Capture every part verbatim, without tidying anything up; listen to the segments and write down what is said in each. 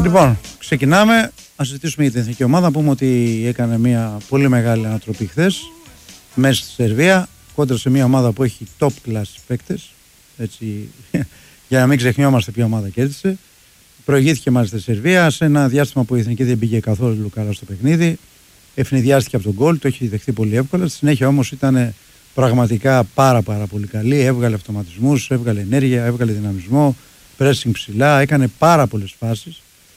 Λοιπόν, ξεκινάμε. Ας ζητήσουμε για την εθνική ομάδα. Πούμε ότι έκανε μια πολύ μεγάλη ανατροπή χθες μέσα στη Σερβία, κόντρα σε μια ομάδα που έχει top class παίκτες. Έτσι, για να μην ξεχνιόμαστε ποια ομάδα κέρδισε. Προηγήθηκε μάλιστα στη Σερβία σε ένα διάστημα που η εθνική δεν πήγε καθόλου καλά στο παιχνίδι. Ευνηδιάστηκε από τον γκολ, το έχει δεχτεί πολύ εύκολα. Στη συνέχεια όμως ήταν πραγματικά πάρα πάρα πολύ καλή. Έβγαλε αυτοματισμούς, έβγαλε ενέργεια, έβγαλε δυναμισμό, pressing ψηλά, έκανε πάρα πολλές φάσεις.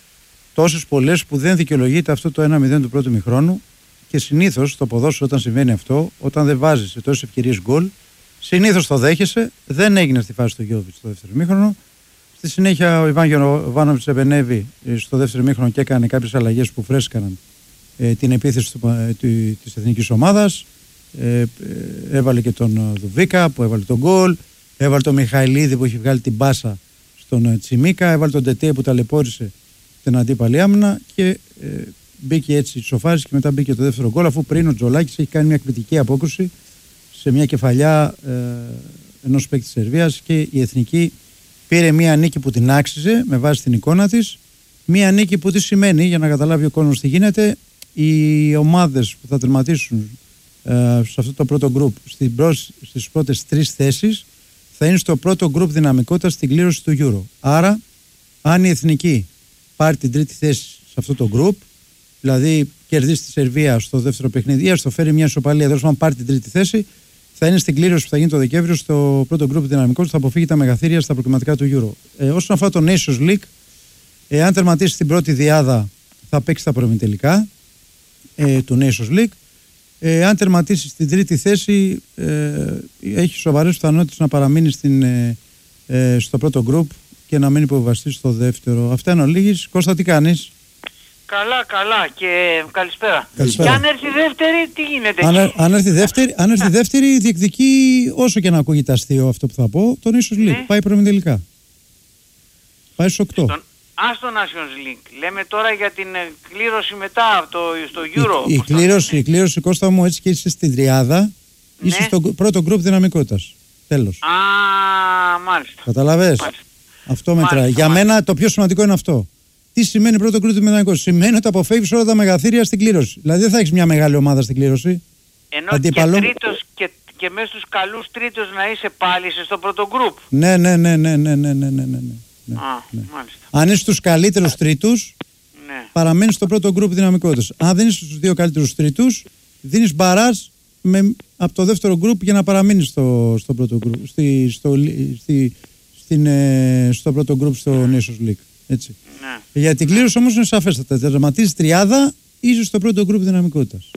Τόσες πολλές που δεν δικαιολογείται αυτό το ένα μηδέν του πρώτου ημιχρόνου. Και συνήθως στο ποδόσφαιρο, όταν συμβαίνει αυτό, όταν δεν βάζεις σε τόσες ευκαιρίες γκολ, συνήθως το δέχεσαι. Δεν έγινε στη φάση του Γιώβιτς στο δεύτερο ημίχρονο. Στη συνέχεια ο Ιβάν Γιοβάνοβιτς επενέβη στο δεύτερο ημίχρονο και έκανε κάποιες αλλαγές που φρέσκαναν ε, την επίθεση του, ε, της εθνικής ομάδας. Ε, ε, έβαλε και τον Δουβίκα που έβαλε τον γκολ. Έβαλε τον Μιχαηλίδη που έχει βγάλει την μπάσα στον ε, Τσιμίκα. Έβαλε τον Τετέ που ταλαιπώρησε την αντίπαλη άμυνα και ε, μπήκε έτσι σοφάρισε και μετά μπήκε το δεύτερο γκολ, αφού πριν ο Τζολάκης έχει κάνει μια εκπληκτική απόκρουση σε μια κεφαλιά ε, ενός παίκτη της Σερβίας και η εθνική πήρε μια νίκη που την άξιζε με βάση την εικόνα της. Μια νίκη που τι σημαίνει, για να καταλάβει ο κόσμος τι γίνεται, οι ομάδες που θα τερματίσουν ε, σε αυτό το πρώτο γκρουπ στις πρώτες τρεις θέσεις θα είναι στο πρώτο γκρουπ δυναμικότητας στην κλήρωση του Euro. Άρα, αν η εθνική πάρει την τρίτη θέση σε αυτό το γκρουπ, δηλαδή κερδίσει τη Σερβία στο δεύτερο παιχνίδι ή έστω φέρει μια ισοπαλία, δηλαδή αν πάρει την τρίτη θέση, θα είναι στην κλήρωση που θα γίνει το Δεκέμβριο στο πρώτο γκρουπ δυναμικό, θα αποφύγει τα μεγαθύρια στα προκριματικά του Euro. Ε, όσον αφορά το Nations League, ε, αν τερματίσει την πρώτη διάδα, θα παίξει τα προημιτελικά ε, του Nations League. Ε, αν τερματίσει στην τρίτη θέση, ε, έχει σοβαρές πιθανότητες να παραμείνει στην, ε, ε, στο πρώτο γκρουπ και να μην υποβαστεί στο δεύτερο. Αυτά είναι ολίγης. Κώστα, τι κάνεις? Καλά, καλά και καλησπέρα. καλησπέρα. Και αν έρθει δεύτερη, τι γίνεται? Αν, αν έρθει δεύτερη, αν έρθει δεύτερη διεκδικεί, όσο και να ακούγεται αστείο αυτό που θα πω, τον Nations League. Ναι. Πάει προημιτελικά. Πάει στους οκτώ. Στον, α, στο Nations League. Λέμε τώρα για την κλήρωση μετά το, στο Euro. Η, η, κλήρωση, η κλήρωση, Κώστα μου, έτσι και είσαι στην τριάδα, ναι. Είσαι στο πρώτο γκρουπ δυναμικότητας. Τέλος. Α, μάλιστα. Καταλαβες. Μάλιστα. Αυτό μετράει. Μάλιστα, για μάλιστα. μένα το πιο σημαντικό είναι αυτό. Τι σημαίνει πρώτο γκρουπ δυναμικότητας? Σημαίνει ότι αποφεύγεις όλα τα μεγαθύρια στην κλήρωση. Δηλαδή δεν θα έχεις μια μεγάλη ομάδα στην κλήρωση. Ενώ αντίπαλο. και τρίτος και, και μέσα στους καλούς τρίτος να είσαι πάλι στο πρώτο γκρουπ. Ναι, ναι, ναι, ναι, ναι, ναι, ναι, ναι, ναι. Ναι, Α, ναι. μάλιστα. Αν είσαι στους καλύτερους τρίτους, ναι. παραμένεις στο πρώτο γκρουπ δυναμικότητας. Αν δεν είσαι στους δύο καλύτερους τρίτους, δίνεις μπαράζ με, από το δεύτερο γκρουπ για να παραμείνεις στο, στο πρώτο γκρουπ. Στη, στο, στη, στην, ε, στο πρώτο γκρουπ στο Nations League. Έτσι. Ναι. Για την κλήρωση όμως είναι σαφέστατα. Τερματίζεις τριάδα, είσαι στο πρώτο γκρουπ δυναμικότητας.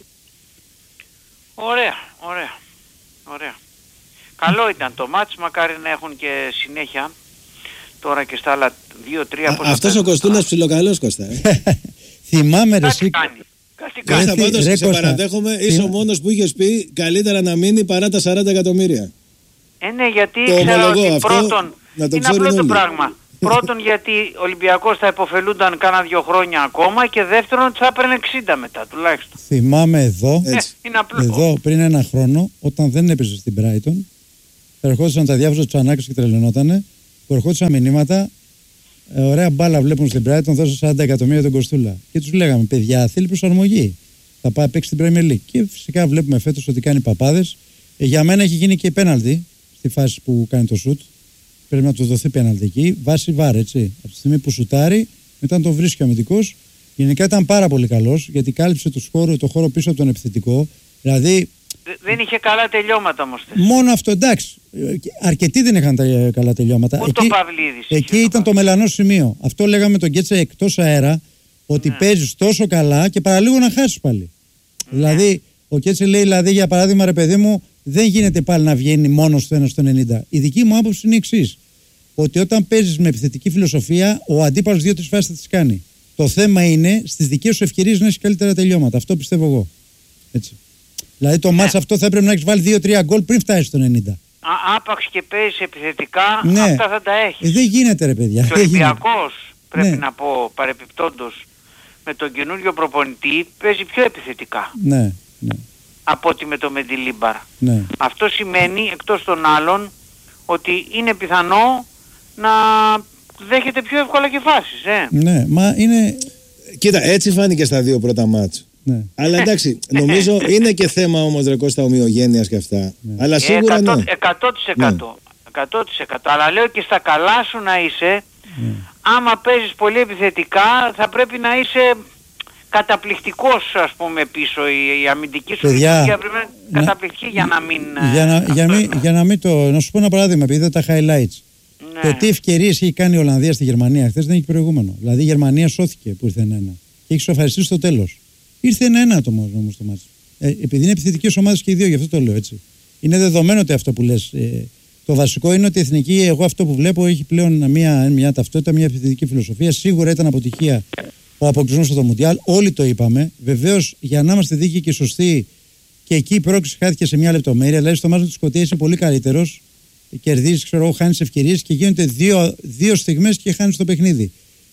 Ωραία, ωραία. Ωραία. Καλό ήταν το μάτς, μακάρι να έχουν και συνέχεια. Τώρα και στα άλλα δύο τρία. Αυτός ο Κωστούλας ψιλοκαλός, Κώστα. Ε. Θυμάμαι ρε εσύ. Κάτι κάνει. Κώστα, πάντως σε παραδέχομαι, είσαι ο μόνος που είχες πει καλύτερα να μείνει παρά τα σαράντα εκατομμύρια. Ε, ναι, γιατί ήξερα ότι αυτό, πρώτον, να το είναι απλό όλοι. το πράγμα. Πρώτον, γιατί ο Ολυμπιακός θα υποφελούνταν κάνα δύο χρόνια ακόμα και δεύτερον θα έπαιρνε εξήντα μετά τουλάχιστον. Θυμάμαι εδώ, ε, είναι απλό. εδώ πριν ένα χρόνο, όταν δεν έπαιζε στην Brighton, ερχόντουσαν τα διάφορα Τσανάκης και τρελαινότανε, που ερχόντουσαν μηνύματα, ε, ωραία μπάλα βλέπουν στην Brighton, δώσε σαράντα εκατομμύρια τον Κοστούλα. Και τους λέγαμε, παιδιά, θέλει προσαρμογή. Θα πάει παίξει στην Premier League. Και φυσικά βλέπουμε φέτος ότι κάνει παπάδες. Ε, για μένα έχει γίνει και πέναλτι στη φάση που κάνει το σουτ. Πρέπει να του δοθεί πέναλτι εκεί, βάσει βάρ, έτσι. Από τη στιγμή που σουτάρει, μετά τον βρίσκει ο αμυντικός. Γενικά ήταν πάρα πολύ καλός, γιατί κάλυψε το χώρο, το χώρο πίσω από τον επιθετικό. Δηλαδή. Δεν είχε καλά τελειώματα όμως. Μόνο αυτό, εντάξει. Αρκετοί δεν είχαν τα καλά τελειώματα. Ούτε εκεί, ο Παυλίδης. Εκεί ήταν το μελανό σημείο. Αυτό λέγαμε τον Γκέτσα εκτός αέρα, ότι ναι. παίζεις τόσο καλά και παραλίγο να χάσεις πάλι. Ναι. Δηλαδή, ο Γκέτσα λέει, δηλαδή, για παράδειγμα, ρε παιδί μου, δεν γίνεται πάλι να βγαίνει μόνο στο ένα στο ενενήντα. Η δική μου άποψη είναι η εξής. Ότι όταν παίζεις με επιθετική φιλοσοφία, ο αντίπαλος δύο-τρεις φάσεις θα τις κάνει. Το θέμα είναι στις δικές σου ευκαιρίες να έχεις καλύτερα τελειώματα. Αυτό πιστεύω εγώ. Έτσι. Δηλαδή το ναι. μάτς αυτό θα έπρεπε να έχεις βάλει δύο τρία γκολ πριν φτάσεις στο ενενήντα. Α, άπαξ και παίζεις επιθετικά, ναι. αυτά θα τα έχεις. Ε, δεν γίνεται ρε παιδιά. Και ο Ολυμπιακός, πρέπει ναι. να πω παρεπιπτόντως, με τον καινούριο προπονητή παίζει πιο επιθετικά. Ναι, ναι. Από ότι με το Μεντιλίμπαρ. Ναι. Αυτό σημαίνει, εκτός των άλλων, ότι είναι πιθανό να δέχεται πιο εύκολα και φάσεις, ε. Ναι, μα είναι... Κοίτα, έτσι φάνηκε στα δύο πρώτα μάτς. Ναι. Αλλά εντάξει, νομίζω είναι και θέμα όμως ρε Κώστα ομοιογένειας και αυτά. Ναι. Αλλά σίγουρα εκατό, ναι. εκατό τοις εκατό. Ναι. εκατό τοις εκατό. Αλλά λέω και στα καλά σου να είσαι, ναι. άμα παίζεις πολύ επιθετικά θα πρέπει να είσαι καταπληκτικός, ας πούμε, πίσω. Η, η αμυντική σου λειτουργία πρέπει να είναι καταπληκτική για να μην... Για να, για μην, για να μην το... Να σου πω ένα παράδειγμα, επειδή είδα τα highlights. Ναι. Το τι ευκαιρίες έχει κάνει η Ολλανδία στη Γερμανία χθες δεν έχει προηγούμενο. Δηλαδή η Γερμανία σώθηκε που ήρθε ένα-ένα. Και έχει σοφαριστεί στο τέλος. Ήρθε ένα-ένα άτομο όμως το μάτι. Ε, επειδή είναι επιθετικές ομάδες και οι δύο, γι' αυτό το λέω έτσι. Είναι δεδομένο ότι αυτό που λες. Ε, το βασικό είναι ότι η εθνική, εγώ αυτό που βλέπω, έχει πλέον μια, μια ταυτότητα, μια επιθετική φιλοσοφία. Σίγουρα ήταν αποτυχία ο αποκλεισμός στο Μουντιάλ. Όλοι το είπαμε. Βεβαίως, για να είμαστε δίκαιοι και σωστοί, και εκεί η πρόκληση χάθηκε σε μια λεπτομέρεια. Δηλαδή, στο μάτι τη Σκωτία είσαι πολύ καλύτερος. Κερδίζεις, ξέρω εγώ, χάνεις ευκαιρίες και γίνονται δύο, δύο στιγμές και χάνεις το παιχνίδι.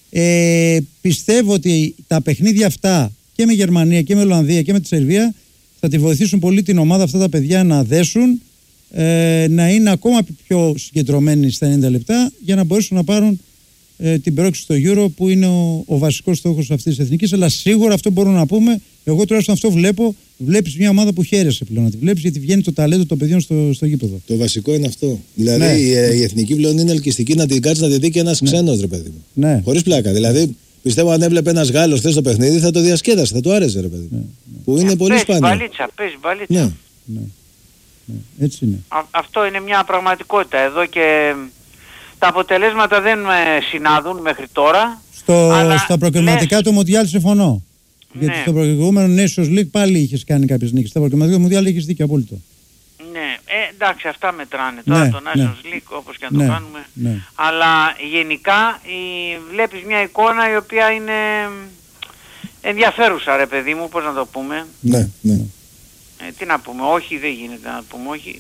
Ε, πιστεύω ότι τα παιχνίδια αυτά και με Γερμανία και με Ολλανδία και με τη Σερβία θα τη βοηθήσουν πολύ την ομάδα αυτά τα παιδιά να δέσουν, ε, να είναι ακόμα πιο συγκεντρωμένοι στα ενενήντα λεπτά για να μπορέσουν να πάρουν ε, την πρόκληση στο Euro που είναι ο, ο βασικός στόχος αυτής της εθνικής. Αλλά σίγουρα αυτό μπορούμε να πούμε, εγώ τουλάχιστον αυτό βλέπω. Βλέπεις μια ομάδα που χαίρεσαι πλέον να τη βλέπεις, γιατί βγαίνει το ταλέντο των παιδιών στο, στο γήπεδο. Το βασικό είναι αυτό. Δηλαδή ναι. η, η εθνική πλέον είναι ελκυστική να την κάτσει να τη δει και ένας ναι. ξένος, ρε παιδί μου. Ναι. Χωρίς πλάκα. Δηλαδή πιστεύω αν έβλεπε ένας Γάλλος χθες το παιχνίδι θα το διασκέδασε, θα του άρεσε, ρε παιδί μου. Ναι. Ναι. Που είναι πολύ σπάνιο. Μπαλίτσα, παίζει μπαλίτσα. Ναι. Ναι. Ναι. Έτσι είναι. Α, αυτό είναι μια πραγματικότητα εδώ και τα αποτελέσματα δεν με συνάδουν μέχρι τώρα. Στο, αλλά στα προκριματικά του Μουντιάλ συμφωνώ. Γιατί ναι. στο προηγούμενο Nations League πάλι είχες κάνει κάποιες νίκες. Στα προκριματικά του Μουντιάλ είχες δίκιο απόλυτο. Ναι, ε, εντάξει, αυτά μετράνε. Τώρα ναι, το Nations ναι. League όπως και να ναι, το κάνουμε. Ναι. Αλλά γενικά η, βλέπεις μια εικόνα η οποία είναι ενδιαφέρουσα, ρε παιδί μου, πώς να το πούμε. Ναι, ναι. Ε, τι να πούμε, όχι, δεν γίνεται να πούμε όχι.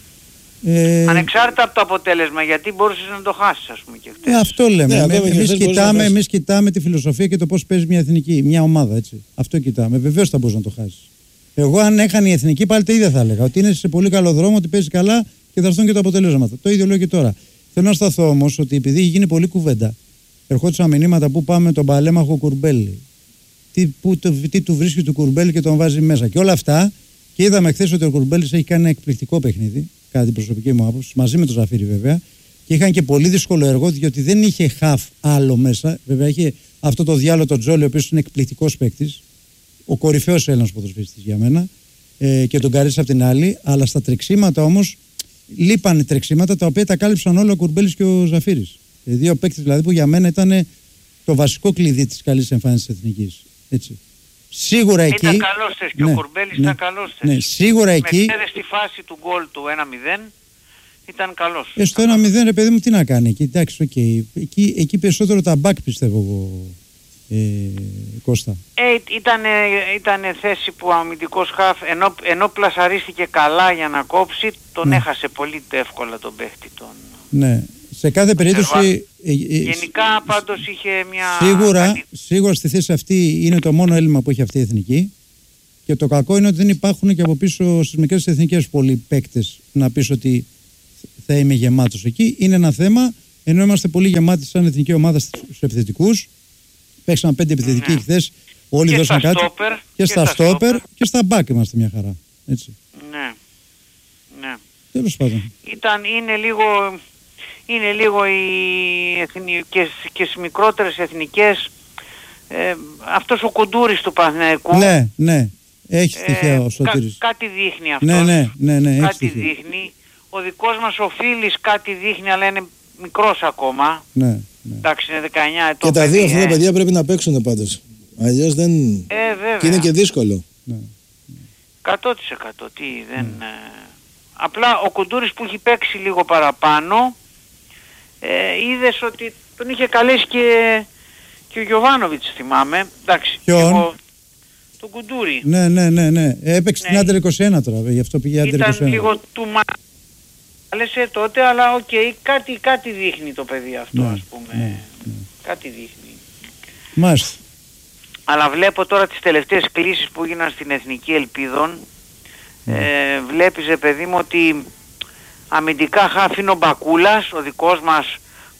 Ε... Ανεξάρτητα από το αποτέλεσμα, γιατί μπορούσες να το χάσεις, ας πούμε, και χτες. Ε, αυτό λέμε. Ναι, εμείς, κοιτάμε, εμείς κοιτάμε τη φιλοσοφία και το πώς παίζει μια εθνική, μια ομάδα, έτσι. Αυτό κοιτάμε. Βεβαίως θα μπορούσε να το χάσεις. Εγώ, αν έχανε η εθνική, πάλι το ίδιο θα έλεγα. Ότι είναι σε πολύ καλό δρόμο, ότι παίζει καλά και θα έρθουν και τα αποτελέσματα. Το ίδιο λέω και τώρα. Θέλω να σταθώ όμως ότι επειδή γίνει πολλή κουβέντα, ερχόντουσαν μηνύματα που πάμε τον παλέμαχο Κουρμπέλη. Τι, που, το, τι του βρίσκει του Κουρμπέλη και τον βάζει μέσα. Και όλα αυτά. Και είδαμε χθες ότι ο Κουρμπέλης έχει κάνει ένα εκπληκτικό παιχνίδι. Κατά την προσωπική μου άποψη, μαζί με τον Ζαφύρι βέβαια, και είχαν και πολύ δύσκολο έργο, διότι δεν είχε χαφ άλλο μέσα. Βέβαια, είχε αυτό το διάλογο τον Τζόλι, ο οποίος είναι εκπληκτικός παίκτης, ο κορυφαίος Έλληνας ποδοσφαιριστής για μένα, ε, και τον Καρίς από την άλλη. Αλλά στα τρεξίματα όμως λείπανε τρεξίματα τα οποία τα κάλυψαν όλα ο Κουρμπέλης και ο Ζαφύρης. Ε, δύο παίκτες δηλαδή που για μένα ήταν το βασικό κλειδί της καλής εμφάνισης της εθνικής. Έτσι. Σίγουρα εκεί. Ήταν καλός θες και ναι, ο Κουρμπέλης ναι, ήταν καλός θες. Ναι, σίγουρα εκεί. Με στη φάση του γκολ του ένα μηδέν ήταν καλός. Ε, στο ένα μηδέν ρε παιδί μου τι να κάνει εκεί. Εντάξει, okay. εκεί, εκεί περισσότερο τα μπακ πιστεύω εγώ, ε, Κώστα. Ε, ήταν, ήταν θέση που ο αμυντικός χαφ ενώ, ενώ πλασαρίστηκε καλά για να κόψει, τον ναι. έχασε πολύ εύκολα τον παίχτη τον. Ναι. Σε κάθε περίπτωση. Ε, ε, Γενικά πάντως είχε μια. Σίγουρα, σίγουρα στη θέση αυτή είναι το μόνο έλλειμμα που έχει αυτή η εθνική. Και το κακό είναι ότι δεν υπάρχουν και από πίσω στις μικρές εθνικές πολλοί παίκτες να πεις ότι θα είμαι γεμάτος εκεί. Είναι ένα θέμα, ενώ είμαστε πολύ γεμάτοι σαν εθνική ομάδα στους επιθετικούς. Παίξαμε πέντε επιθετικοί ναι. χθες. Όλοι και δώσαν κάτι. Στόπερ, και, και στα στόπερ και στα μπακ είμαστε μια χαρά. Έτσι. Ναι. Ναι. Τέλος πάντων. Ήταν, είναι λίγο. Είναι λίγο οι εθνικές και στις μικρότερες εθνικές ε, αυτός ο Κουντούρης του Παναθηναϊκού. Ναι, ναι, έχει στοιχεία ε, ο Σωτήρης. Κα, κάτι δείχνει αυτός. Ναι, ναι, ναι, ναι, κάτι δείχνει. Ο δικός μας ο Φίλης κάτι δείχνει, αλλά είναι μικρός ακόμα. Ναι, ναι. Εντάξει, είναι δεκαεννιά ετών. Και τα δύο αυτά τα παιδιά πρέπει να παίξουν πάντως. Αλλιώς δεν... Ε, βέβαια. Και είναι και δύσκολο. Ναι. εκατό τοις εκατό τι δεν... Ναι. Ε, απλά ο Κουντούρης που έχει παίξει λίγο παραπάνω, Ε, είδες ότι τον είχε καλέσει και, και ο Γιωβάνοβιτς θυμάμαι. Εντάξει. Ποιον? Εγώ, τον Κουντούρη. Ναι, ναι, ναι, ναι. Έπαιξε ναι. την Άντερ είκοσι ένα τώρα, γι' αυτό πήγε Άντερ είκοσι ένα. Ήταν λίγο του μάλεσε τότε, αλλά οκ, okay, κάτι, κάτι δείχνει το παιδί αυτό, ναι, ας πούμε. Ναι, ναι. Κάτι δείχνει. Μάλιστα. Αλλά βλέπω τώρα τις τελευταίες κλήσεις που έγιναν στην Εθνική Ελπίδων. Ναι. Ε, βλέπεις, παιδί μου, ότι αμυντικά χάφ είναι ο Μπακούλας, ο δικός μας,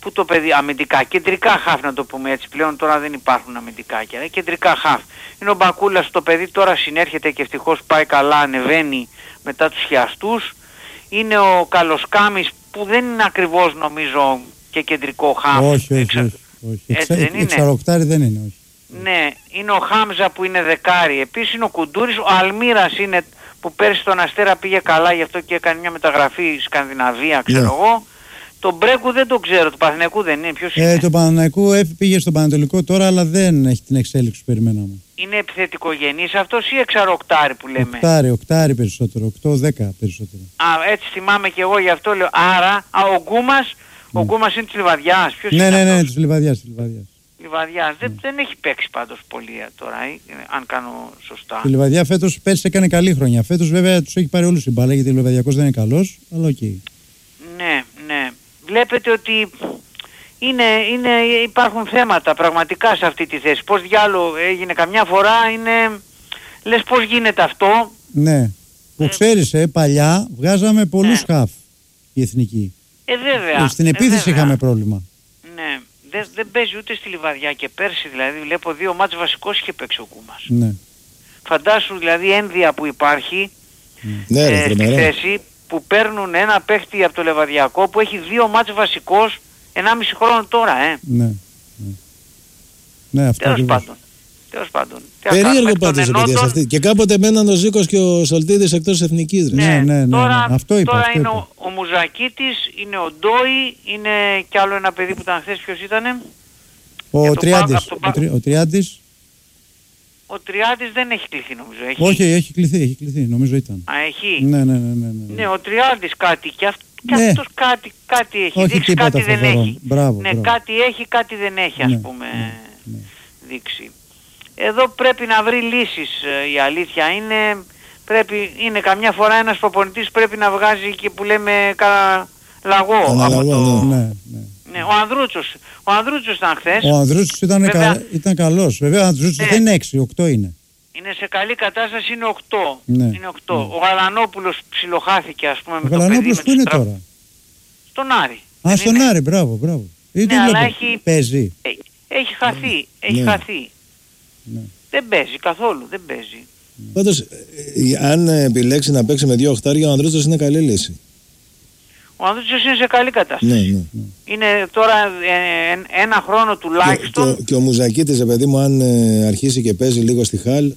που το παιδί, αμυντικά, κεντρικά χαφ να το πούμε έτσι, πλέον τώρα δεν υπάρχουν αμυντικά και κεντρικά χαφ. Είναι ο Μπακούλας, το παιδί τώρα συνέρχεται και ευτυχώς πάει καλά, ανεβαίνει μετά τους χιαστούς. Είναι ο Καλοσκάμης που δεν είναι ακριβώς νομίζω και κεντρικό χαφ. Όχι, όχι, Εξα... όχι, όχι. Εξα... δεν εξαροκτάρι δεν είναι, όχι. Ναι, είναι ο Χάμζα που είναι δεκάρι. Επίσης είναι ο Κουντούρης, ο Αλμύρας είναι που πέρσι στον Αστέρα πήγε καλά, γι' αυτό και έκανε μια μεταγραφή Σκανδιναβία, ξέρω yeah. εγώ. Το Μπρέκου δεν το ξέρω, του Παναθηναϊκού δεν είναι, ποιος είναι? Ε, το Παναθηναϊκού πήγε στον Πανατολικό τώρα, αλλά δεν έχει την εξέλιξη που περιμέναμε. Είναι επιθετικογενής αυτός ή εξαροκτάρι που λέμε? Οκτάρι, οκτάρι περισσότερο, οκτώ δέκα περισσότερο. Α, έτσι θυμάμαι και εγώ, γι' αυτό λέω. Άρα, α, ο Γκούμας, mm. ο Γκούμας είναι της Λιβαδιάς. Ποιος ναι, είναι ναι, αυτός? ναι, της Λιβαδιάς, της Λιβαδιάς. Λιβαδιάς. Mm. Δεν, δεν έχει παίξει πάντως πολύ τώρα, ε, αν κάνω σωστά. Η Λιβαδιά φέτος πέρσι έκανε καλή χρονιά. Φέτος βέβαια τους έχει πάρει όλους η μπάλα, γιατί ο Λιβαδιακός δεν είναι καλός, αλλά οκ. Okay. Ναι, ναι. Βλέπετε ότι είναι, είναι, υπάρχουν θέματα πραγματικά σε αυτή τη θέση. Πώς διάλογο έγινε καμιά φορά, είναι, λες πώς γίνεται αυτό. Ναι, που ε, ξέρεις, ε, παλιά βγάζαμε πολλούς ναι. χαφ η εθνική. Ε, βέβαια. Στην επίθεση ε, είχαμε πρόβλημα. Ναι, δεν, δεν παίζει ούτε στη Λιβαδιά και πέρσι δηλαδή βλέπω δύο μάτς βασικός είχε παίξει ο Κούμας. Ναι. Φαντάσου δηλαδή ένδυα που υπάρχει ναι, ε, ρε, στη θέση που παίρνουν ένα παίχτη από το Λεβαδιακό που έχει δύο μάτς βασικός ενάμιση χρόνο τώρα, ε. Ναι. Ναι, ναι αυτό τέλος πάντων. Τέλος πάντων. Περίεργο πάντως παιδιά σε αυτή. Και κάποτε μέναν ο Ζήκος και ο Σολτίδης εκτός εθνικής. Ναι, ναι, ναι, ναι, τώρα, ναι. Αυτό είπα. Τώρα αυτό είναι είπα. Ο, ο Μουζακίτης, είναι ο Ντόι, είναι κι άλλο ένα παιδί που ήταν χθες, ποιος ήτανε? Ο Τριάντης. Το... Ο, τρι... ο Τριάντης. Ο Τριάντης δεν έχει κληθεί νομίζω. Έχει... Όχι, έχει κληθεί, έχει κληθεί, νομίζω ήταν. Α, έχει. Ναι, ναι, ναι, ναι, ναι. Ναι, ο Τριάντης κάτι και, αυ... ναι. και αυτός κάτι, κάτι έχει. Όχι, δείξει κάτι δεν έχει. Μπράβο, ναι, μπράβο. κάτι έχει, κάτι δεν έχει ας ναι, πούμε ναι, ναι. δείξει. Εδώ πρέπει να βρει λύσεις, η αλήθεια είναι, πρέπει, είναι καμιά φορά ένας προπονητής πρέπει να βγάζει και που λέμε κα... λαγό από το... Ναι, ναι. Ναι, ο Ανδρούτσος, ο Ανδρούτσος ήταν χθες. Ο Ανδρούτσος ήταν, βέβαια, κα... ήταν καλός, βέβαια ο Ανδρούτσος ναι. δεν είναι έξι, οκτώ είναι. Είναι σε καλή κατάσταση, είναι οκτώ. Ναι, είναι οκτώ. Ναι. Ο Γαλανόπουλος ψιλοχάθηκε ας πούμε ο με το παιδί. Ο Γαλανόπουλος που είναι τρα... τώρα? Στον Άρη. Α, στον Άρη, μπράβο, μπράβο. Ναι, ναι, αλλά έχει... παίζει. Έχει, έχει χαθεί, έχει ναι. χαθεί. Ναι. Δεν παίζει καθόλου, δεν παίζει. Πάντως, αν επιλέξει να παίξει με δύο οχτάρια, ο Ανδρούτσος είναι καλή λύση. Ο Ανδρούτσος είναι σε καλή κατάσταση. Ναι, ναι, ναι. Είναι τώρα ε, ένα χρόνο τουλάχιστον. Και, και, και ο Μουζακίτης, παιδί μου, αν ε, αρχίσει και παίζει λίγο στη Χάλ.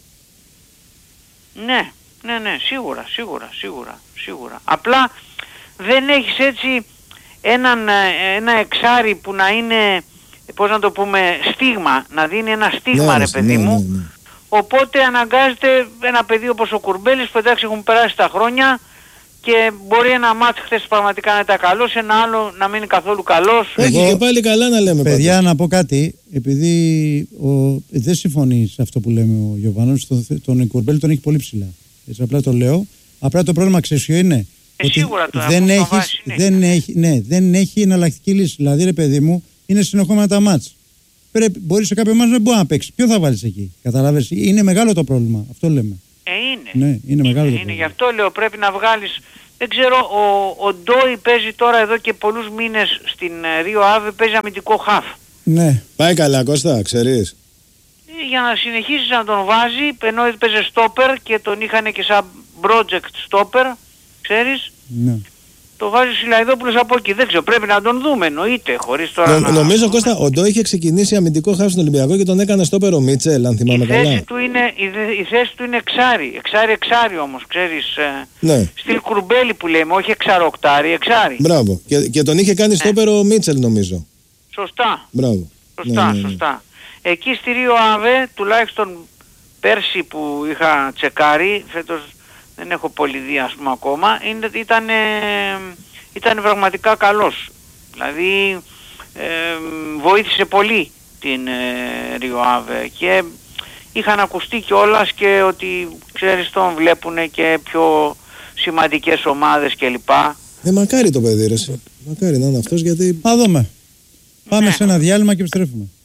Ναι, ναι, ναι, σίγουρα, σίγουρα, σίγουρα, σίγουρα. Απλά δεν έχεις έτσι έναν, ένα εξάρι που να είναι, πώς να το πούμε, στίγμα, να δίνει ένα στίγμα, ναι, ρε παιδί ναι, μου. Ναι, ναι. Οπότε αναγκάζεται ένα παιδί όπως ο Κουρμπέλης που εντάξει έχουν περάσει τα χρόνια και μπορεί ένα μάτς χθες πραγματικά να ήταν καλός, ένα άλλο να μην είναι καθόλου καλός. Έχει Εγώ, και πάλι καλά να λέμε. Παιδιά, πάντως. να πω κάτι, επειδή ο, δεν συμφωνεί σε αυτό που λέμε ο Γιωβάνος, τον, τον Κουρμπέλη τον έχει πολύ ψηλά. Έτσι απλά το λέω. Απλά το πρόβλημα ξέρει είναι ε, ότι σίγουρα το δεν, έχεις, δεν, έχει, ναι, δεν έχει εναλλακτική λύση. Δηλαδή, ρε παιδί μου, είναι συνεχόμενα τα μάτς. Πρέπει, μπορεί σε κάποιο μάτς να μπορεί να παίξει. Ποιο θα βάλεις εκεί? Καταλάβες? Είναι μεγάλο το πρόβλημα. Αυτό λέμε. Ε, είναι. Ναι, είναι, είναι μεγάλο το είναι, πρόβλημα. Γι' αυτό λέω πρέπει να βγάλεις. Δεν ξέρω, ο, ο Ντόι παίζει τώρα εδώ και πολλούς μήνες στην Ρίο Άβε, παίζει αμυντικό χαφ. Ναι. Πάει καλά, Κώστα, ξέρεις. Ε, για να συνεχίσεις να τον βάζει, ενώ παίζει στόπερ και τον είχαν και σαν project στόπερ, ξέρεις. Ναι. Το βάζει ο Σιλαϊδόπουλος από εκεί. Δεν ξέρω, πρέπει να τον δούμε, εννοείται, χωρίς τώρα Νο, να... Νομίζω, Κώστα, ο Ντόι είχε ξεκινήσει αμυντικό χαφ στον Ολυμπιακό και τον έκανε στόπερ ο Μίτσελ, αν θυμάμαι η καλά. Θέση του είναι, η, η θέση του είναι εξάρι, εξάρι, εξάρι όμως, ξέρεις. Ναι. Στυλ Κουρμπέλη που λέμε, όχι εξαροκτάρι, εξάρι. Μπράβο. Και, και τον είχε κάνει στόπερ ο Μίτσελ, νομίζω. Σωστά. Μπράβο. Σωστά, ναι, ναι, ναι. σωστά. Εκεί στη Ρίο Αβέ, τουλάχιστον πέρσι που είχα τσεκάρει, φέτος δεν έχω πολύ δει ας πούμε ακόμα, ήταν, ήταν πραγματικά καλός. Δηλαδή ε, βοήθησε πολύ την ε, Ρίο Αβέ και είχαν ακουστεί κιόλας και ότι ξέρεις τον βλέπουν και πιο σημαντικές ομάδες κλπ. Ε, μακάρι το παιδί ρε. Μακάρι να είναι αυτός γιατί... Θα δούμε. Πάμε ναι. σε ένα διάλειμμα και επιστρέφουμε.